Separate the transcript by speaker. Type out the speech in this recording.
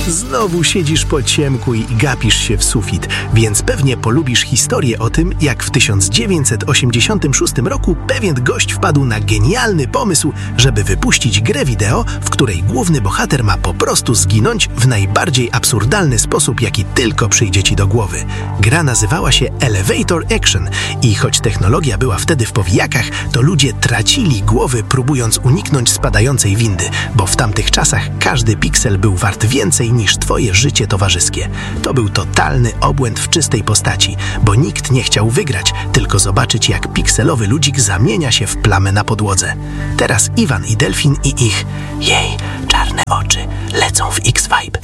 Speaker 1: Znowu siedzisz po ciemku i gapisz się w sufit, więc pewnie polubisz historię o tym, jak w 1986 roku pewien gość wpadł na genialny pomysł, żeby wypuścić grę wideo, w której główny bohater ma po prostu zginąć w najbardziej absurdalny sposób, jaki tylko przyjdzie ci do głowy. Gra nazywała się Elevator Action i choć technologia była wtedy w powijakach, to ludzie tracili głowy, próbując uniknąć spadającej windy, bo w tamtych czasach każdy piksel był wart więcej niż twoje życie towarzyskie. To był totalny obłęd w czystej postaci, bo nikt nie chciał wygrać, tylko zobaczyć, jak pikselowy ludzik zamienia się w plamę na podłodze. Teraz Iwan i Delfin i ich czarne oczy lecą w X-Vibe.